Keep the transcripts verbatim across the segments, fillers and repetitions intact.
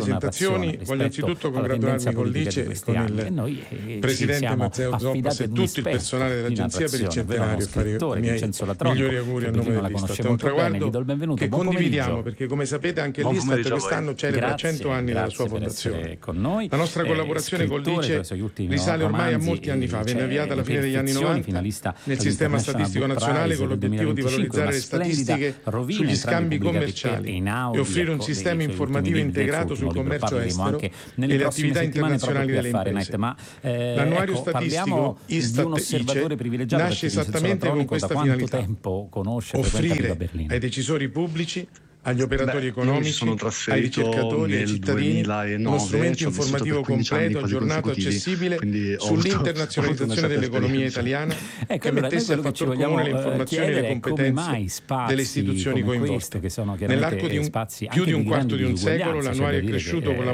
presentazioni. Voglio innanzitutto congratularmi con Lice e con il e noi, eh, presidente Matteo Zoppas e tutto il personale dell'agenzia per il centenario e fare i miei migliori auguri a nome dell'Istat. È un traguardo che condividiamo perché, come sapete, anche l'Istat quest'anno celebra cento anni dalla sua fondazione. La nostra collaborazione con Lice risale ormai a molti anni fa, venne avviata alla fine degli anni novanta nel sistema statistico nazionale con l'obiettivo di valorizzare le statistiche sugli scambi commerciali e offrire un sistema informativo integrato sul commercio estero e le attività internazionali delle imprese. L'annuario statistico Istat I C E nasce esattamente con questa da finalità: tempo conosce offrire ai decisori pubblici, agli operatori Beh, economici, ai ricercatori, ai cittadini uno strumento informativo completo, aggiornato, accessibile sull'internazionalizzazione dell'economia italiana ecco, che allora, mettesse al fattor comune le informazioni e le competenze delle istituzioni coinvolte. Che sono Nell'arco di un, più di un quarto di un secolo l'annuario è cresciuto con la,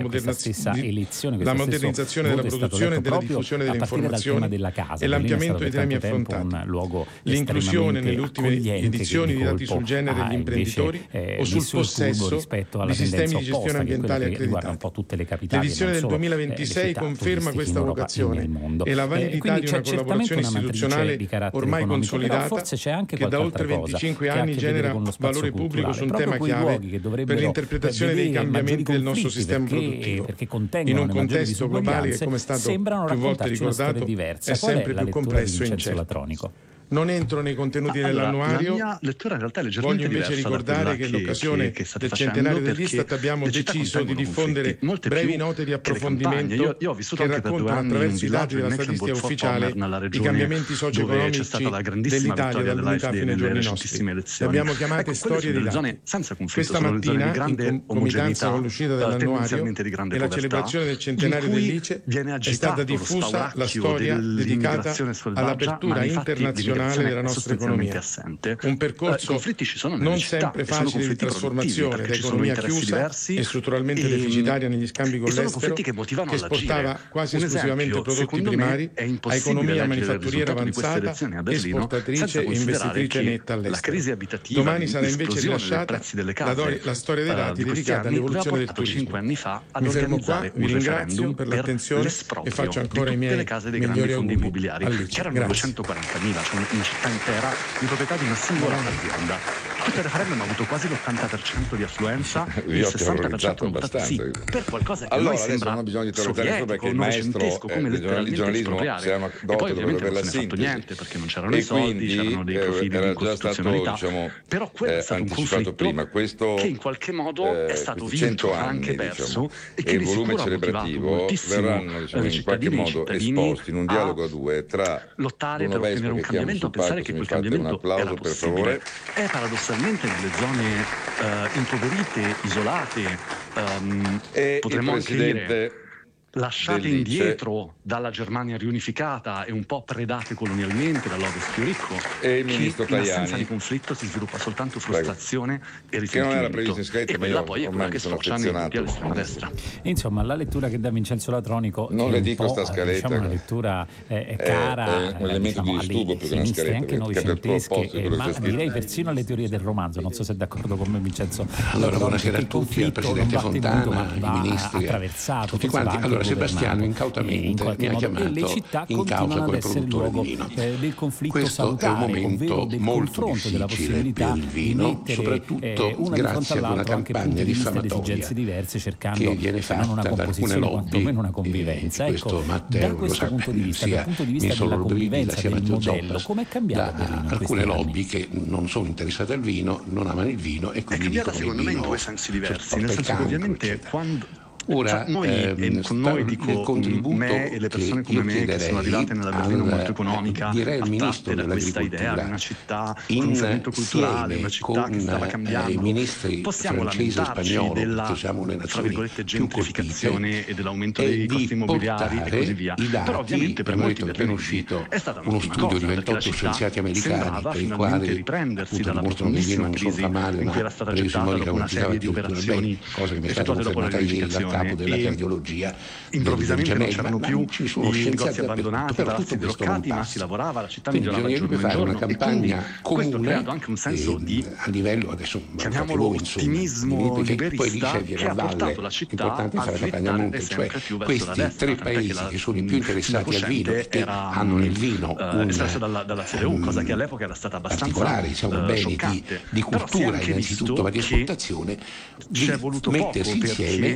la modernizzazione della produzione e della diffusione delle informazioni e l'ampliamento dei temi affrontati. L'inclusione nelle ultime edizioni di dati sul genere degli imprenditori o sul possesso rispetto alla di sistemi di gestione ambientale accreditati. L'edizione del duemilaventisei conferma questa vocazione e la validità di una collaborazione istituzionale ormai consolidata che da oltre venticinque anni genera valore pubblico su un tema chiave per l'interpretazione dei cambiamenti del nostro sistema produttivo. In un contesto globale che, come è stato più volte ricordato, è sempre più complesso e incerto. Non entro nei contenuti allora, dell'annuario, la mia lettura in realtà è leggermente voglio invece ricordare che in occasione che, che del centenario dell'Istat abbiamo deciso di diffondere brevi note di approfondimento io, io che raccontano attraverso i dati della statistica ufficiale i cambiamenti socio-economici dell'Italia dall'unità fino ai giorni nostri. Le abbiamo chiamate ecco, storie di dati. Questa mattina, in concomitanza con l'uscita dell'annuario e la celebrazione del centenario dell'I C E, è stata diffusa la storia dedicata all'apertura internazionale della nostra economia. Un percorso non sempre facile di trasformazione da economia chiusa e strutturalmente e, deficitaria negli scambi con l'estero, che, che esportava quasi esclusivamente prodotti primari a economia manifatturiera avanzata, esportatrice e investitrice netta all'estero. Domani sarà invece rilasciata la, do- la storia dei dati dedicata all'evoluzione del turismo. Mi fermo qua, vi ringrazio per l'attenzione e faccio ancora i miei migliori auguri all'I C E. Grazie. Una città intera di proprietà di una singola azienda. Questo referendum ha avuto quasi l'ottanta per cento di affluenza e il sessanta per cento votato sì, per qualcosa che allora, noi sembra non bisogno di sovietico, perché il maestro come letteralmente giornalismo e poi ovviamente non se ne è fatto niente perché non c'erano i soldi, c'erano dei profili di incostituzionalità, diciamo, però quello è stato un conflitto prima. Questo, che in qualche modo è stato vinto ma anche perso e che il volume celebrativo verranno diciamo, in qualche modo esposti in un dialogo a due tra lottare per ottenere un cambiamento, pensare che quel cambiamento era possibile. È paradossalmente nelle zone uh, impoverite, isolate, um, e potremmo anche dire lasciate indietro dalla Germania riunificata e un po' predate colonialmente dall'ovest più ricco, e il ministro che in Tajani, assenza di conflitto si sviluppa soltanto frustrazione Prego. e risentimento, che non era previsto in scritto, e quella poi è quella che sfocia nei gruppi all'estrema destra. Insomma, la lettura che dà Vincenzo Latronico non le dico sta scaletta, diciamo, una lettura eh, cara, è un elemento diciamo, di disturbo più che una scaletta, anche novecentesche, eh, ma direi persino alle teorie del romanzo. Non so se è d'accordo con me Vincenzo. Allora, buonasera a tutti, al Presidente Fontana, ai ministri, attraversato tutti quanti. Allora, Sebastiano incautamente mi ha chiamato in causa come produttore di vino. Del conflitto Questo salutare, è un momento del molto confronto, difficile per il vino, di soprattutto eh, una grazie ad una campagna diffamatoria diverse, cercando che viene fatta una da alcune lobby, una convivenza. e questo ecco, Matteo da questo lo punto di vista, sia dal punto di vista della convivenza, del modello, come è cambiato da alcune lobby che non sono interessate al vino, non amano il vino e quindi dicono che il secondo me in vino due sensi diversi, nel senso che ovviamente quando Ora, noi, ehm, con noi dico me e le persone come me che sono arrivate nella Berlino al, molto economica, direi il ministro da questa idea di una città con un fermento culturale, una città che stava cambiando, i ministri possiamo francese e spagnolo, della diciamo, le tra virgolette gentrificazione e dell'aumento dei costi immobiliari e così via. Però ovviamente per molti berlinesi è stata uno studio di ventotto scienziati americani per i quali riprendersi dalla mostrano che il vino profondissima non crisi fa male, in cui era stata gettata dopo una serie di operazioni effettuate dopo la riunificazione capo della cardiologia, improvvisamente non c'erano più i negozi abbandonati, i palazzi bloccati, ma si lavorava, la città migliorava giorno in giorno, una campagna comune, questo ha creato anche un senso di a livello adesso chiamiamolo ottimismo liberista che ha portato la città a slittare sempre più verso la destra. Tre paesi che sono i più interessati al vino, che hanno nel vino un espresso dalla, dalla C D U, cosa che all'epoca era stata abbastanza particolare, diciamo, beni di, di cultura innanzitutto, ma di esportazione, di mettersi insieme e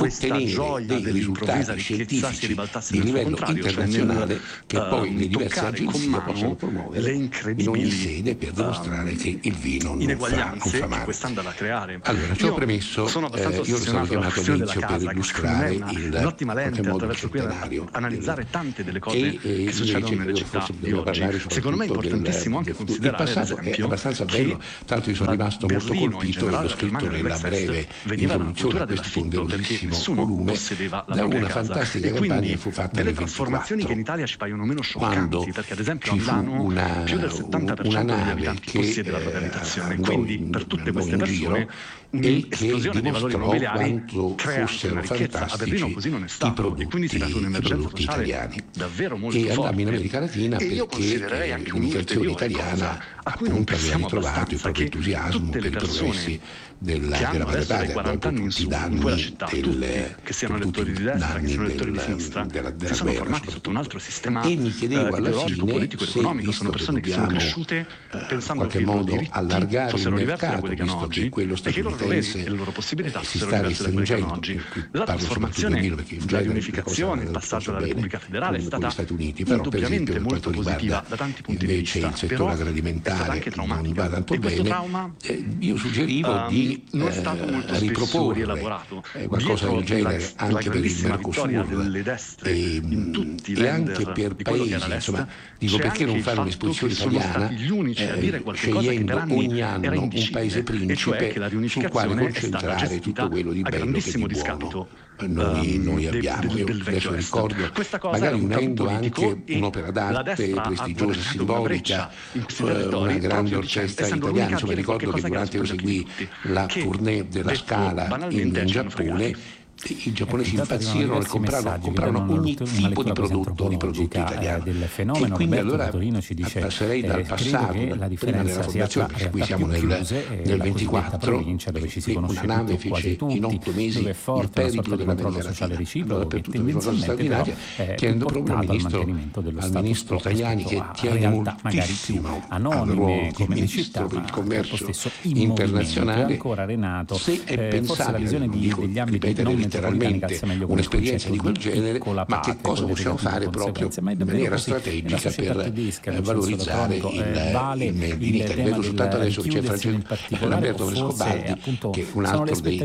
ottenere dei risultati scientifici di livello internazionale che poi le diverse agenzie possono promuovere in ogni sede per dimostrare che il vino non fa, non fa male. A creare. Allora, ciò premesso, eh, io ero stato chiamato all'inizio per illustrare il un'ottima lente attraverso cui analizzare tante delle cose e, che succedono nelle città di oggi. Secondo me è importantissimo anche considerare, il passato è abbastanza bello, tanto io sono rimasto molto colpito, l'ho scritto nella breve introduzione a questo ponderosissimo volume, da una fantastica campagna che fu fatta nel trasformazioni che in Italia ci paiono meno scioccanti, perché ad esempio a Milano una, più del settanta per cento degli abitanti possiede la propria abitazione, quindi per tutte queste persone un'esplosione dei valori immobiliari crea una ricchezza. A Berlino così non è stato e quindi si tratta di un'emergenza sociale italiani. davvero molto e forte. E andammo in America Latina e io considererei anche un'immigrazione italiana a cui non pensiamo trovato il proprio entusiasmo per i progressi della, che hanno della adesso dai quaranta anni in su in quella città, del, tutte, che siano elettori di destra, che siano elettori del, di sinistra, della, della si sono guerra, formati sotto un altro sistema e mi chiedevo alla ideologico, fine politico ed economico. Sono persone che sono cresciute pensando che i loro diritti fossero diversi da quelli che hanno oggi e che i loro doveri e le loro possibilità fossero diverse da quelli che hanno oggi. La trasformazione, la riunificazione, il passaggio alla Repubblica Federale è stata indubbiamente molto positiva da tanti punti di vista, però è stata anche traumatica e questo trauma io suggerivo di non è stato molto spesso rielaborato. Qualcosa del genere la, anche la per il Mercosur delle destre e, in tutti e anche per paesi, insomma, dico perché non fare un'esposizione italiana gli unici a dire qualche cosa che per anni ogni anno un paese principe, e cioè che la sul quale concentrare tutto quello di bello che di buono noi, um, noi abbiamo. Io del, del adesso ricordo, magari un unendo anche un'opera d'arte prestigiosa, simbolica, una, una grande orchestra italiana, insomma ricordo che durante io seguì la tournée della Scala in, in Giappone. I giapponesi impazzirono e comprarono, comprarono ogni tipo di prodotto, di prodotto italiano del fenomeno. E quindi Roberto allora Torino ci dice, passerei dal eh, passato, che la prima della fondazione, per cui siamo nel, chiuse, nel ventiquattro, provincia dove ci si una nave fece tutti, in otto mesi il periplo dell'America Latina, allora, per tutta una cosa straordinaria, chiedendo proprio al ministro, al ministro Tajani, che tiene moltissimo al ruolo di ministro per il commercio internazionale, se è pensabile, non dico ripetere letteralmente un'esperienza di quel genere, ma che cosa possiamo fare proprio in maniera strategica per eh, valorizzare il, il made in Italy. Vedo soltanto adesso che c'è Francesco Lamberto Frescobaldi, che è un altro dei